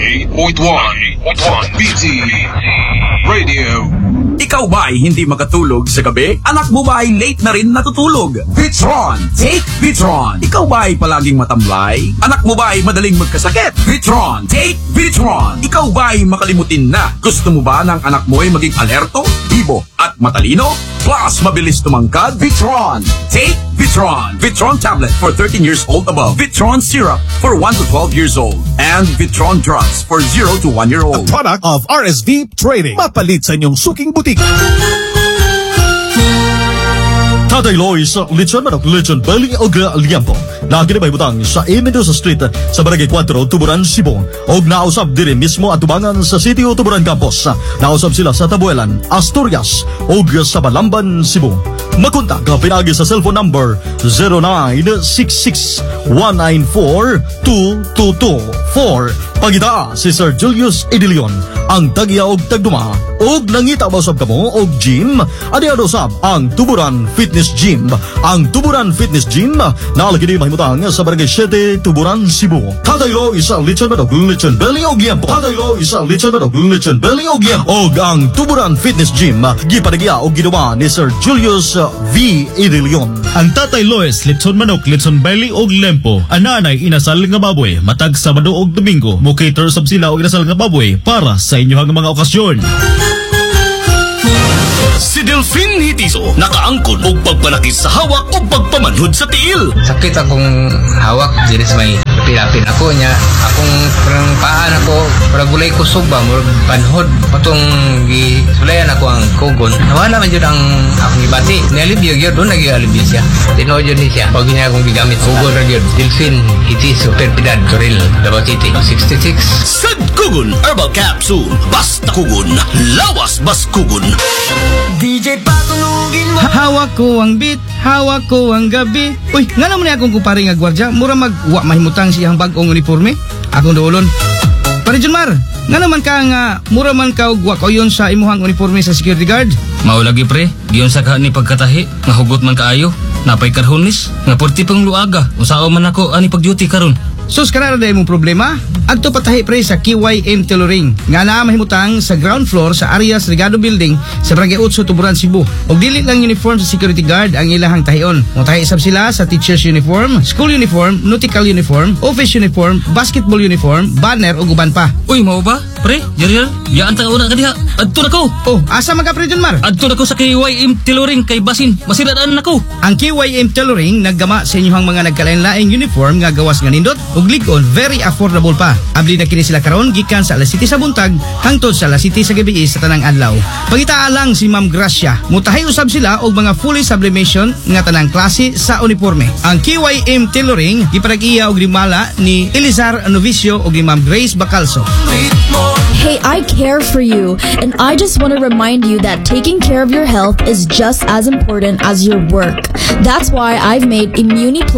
88.1 BT Radio. Ikaw ba ay hindi makatulog sa gabi? Anak mo ba ay late na rin natutulog? Vitron! Take Vitron! Ikaw ba ay palaging matamlay? Anak mo ba ay madaling magkasakit? Vitron! Take Vitron! Ikaw ba ay makalimutin na? Gusto mo ba ng anak mo ay maging alerto, bibo at matalino? Plus, mabilis tumangkad? Vitron! Take Vitron! Vitron tablet for 13 years old above. Vitron syrup for 1 to 12 years old. And Vitron drops for 0 to 1 year old. A product of RSV Trading. Mapalit sa inyong suking butik. Tatay Lois, Lechon Manok, Lechon Belly o Liampo. Nakinabay butang sa Mendoza Street sa Barangay 4, Tuburan, Cebu. Og nausap diri mismo at tubangan sa City o Tuburan Campus. Nausap sila sa Tabuelan, Asturias og sa Balamban, Cebu. Makontak ka pinagi sa cellphone number 0966-194-2224. Pagita si Sir Julius Edilion, ang tagya og tagduma. Og nangita ba usab kamo og gym? Adi usab ang Tuburan Fitness Gym. Ang Tuburan Fitness Gym nalagi di mahimutang sa Barangay 7, Tuburan, Cebu. Tataylo isa Lechon Manok, Lechon Belly og Liampo. Tataylo isa Lechon Manok, Lechon Belly og Liampo. Og ang Tuburan Fitness Gym gipadagya og ginawa ni Sir Julius V. Edilion. Ang Tatay Lois, Lechon Manok, Lechon Belly og Lempo. Ananay inasal nga baboy matag Sabado og Domingo. Mo cater sab sila og inasal nga baboy para sa inyohang mga okasyon. Si Delphine Hitiso nakaangkon og pagpanakis sa hawak o pagpamanhod sa tiil. Sakit akong hawak diri sa may pilapin ako niya. Akong parang paan ako para gulay kusog ba murag panhod patong gisulayan ako ang kugon. Nawala man jud ang akong gibati. Nialibyo gyud don nagi-alibyo siya. Tinuod jud ni siya. Pag niya akong gigamit kugon ra gyud. Delphine Hitiso Perpidad Toril Davao City 66. Sad Kugon Herbal Capsule. Basta kugon, lawas bas kugon. DJ patulugin mo. Hawak ko ang beat, hawak ko ang gabi. Uy, nga naman akong kupari nga gwardya. Mura magwa mahimutang siyang bagong uniforme. Akong doolon. Pare Junmar, nga naman ka nga mura man ka og wa kayon sa imuhang uniforme sa security guard. Mao lagi pre, giyon sa ka ni pagkatahi, nga hugot man kaayo. Napay karhonis, nga porti pang luaga. Usao man ako ani pag-duty karon. Sus kanara day mong problema? Adto patahi pre sa KYM Tailoring nga naa mahimutang sa ground floor sa Arias Regado Building sa Barangay 8, Tuburan, Cebu. Og dili lang uniform sa security guard ang ilahang tahion. Motahi sab sila sa teacher's uniform, school uniform, nautical uniform, office uniform, basketball uniform, banner ug uban pa. Uy, mao ba? Pre, yari yaan ta una ka diha. Adto na ko. Oh, asa man ka pre Junmar? Adto na ko sa KYM Tailoring kay basin masiraan na ko. Ang KYM Tailoring naggama sa inyong mga nagkalain-laing uniform nga gawas nga nindot ug ligon, very affordable pa. Abli na kini sila karon gikan sa alas 7 sa buntag hangtod sa alas 7 sa gabi sa tanang adlaw. Pangitaa lang si Ma'am Gracia. Mutahay usab sila og mga fully sublimation nga tanang klase sa uniforme. Ang KYM Tailoring giparag-iya og limala ni Elizar Novicio og ni Ma'am Grace Bacalso. Hey, I care for you, and I just want to remind you that taking care of your health is just as important as your work. That's why I've made Immuni Plus